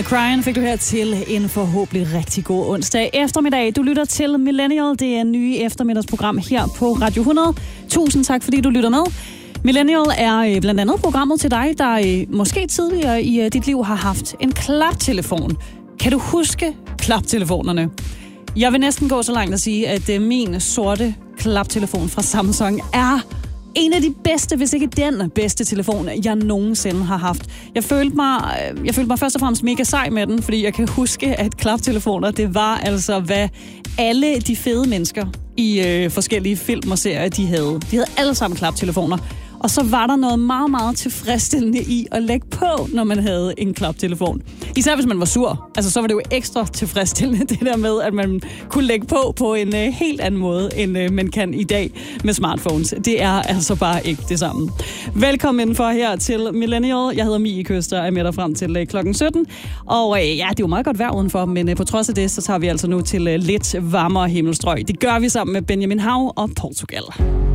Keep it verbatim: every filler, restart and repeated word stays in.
Crying fik du her til en forhåbentlig rigtig god onsdag eftermiddag. Du lytter til Millennial, det er nye eftermiddagsprogram her på Radio hundrede. Tusind tak, fordi du lytter med. Millennial er blandt andet programmet til dig, der måske tidligere i dit liv har haft en klaptelefon. Kan du huske klaptelefonerne? Jeg vil næsten gå så langt at sige, at min sorte klaptelefon fra Samsung er en af de bedste, hvis ikke den bedste telefon, jeg nogensinde har haft. Jeg følte mig, jeg følte mig først og fremmest mega sej med den, fordi jeg kan huske, at klaptelefoner, det var altså, hvad alle de fede mennesker i øh, forskellige film og serier, de havde. De havde alle sammen klaptelefoner. Og så var der noget meget, meget tilfredsstillende i at lægge på, når man havde en klaptelefon. Især hvis man var sur. Altså, så var det jo ekstra tilfredsstillende, det der med, at man kunne lægge på på en uh, helt anden måde, end uh, man kan i dag med smartphones. Det er altså bare ikke det samme. Velkommen indenfor her til Millennial. Jeg hedder Mie Køster og er med dig frem til uh, klokken sytten. Og uh, ja, det er jo meget godt vejr udenfor, men uh, på trods af det, så tager vi altså nu til uh, lidt varmere himmelstrøg. Det gør vi sammen med Benjamin Hav og Portugal.